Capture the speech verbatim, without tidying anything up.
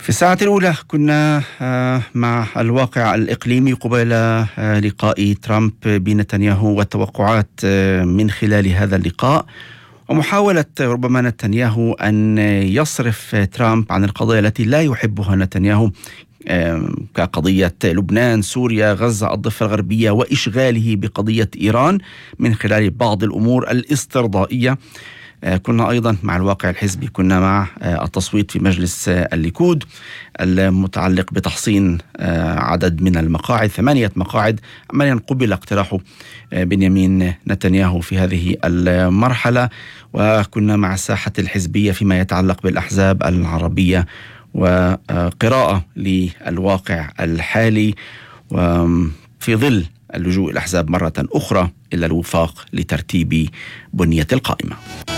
في الساعة الأولى كنا مع الواقع الإقليمي قبيل لقاء ترامب بنتنياهو والتوقعات من خلال هذا اللقاء، ومحاولة ربما نتنياهو أن يصرف ترامب عن القضايا التي لا يحبها نتنياهو كقضية لبنان، سوريا، غزة، الضفة الغربية، وإشغاله بقضية إيران من خلال بعض الأمور الاسترضائية. كنا أيضا مع الواقع الحزبي، كنا مع التصويت في مجلس الليكود المتعلق بتحصين عدد من المقاعد، ثمانية مقاعد، عمليا قبل اقتراحه بنيامين نتنياهو في هذه المرحلة. وكنا مع الساحة الحزبية فيما يتعلق بالأحزاب العربية وقراءة للواقع الحالي، وفي ظل اللجوء الأحزاب مرة أخرى إلى الوفاق لترتيب بنية القائمة.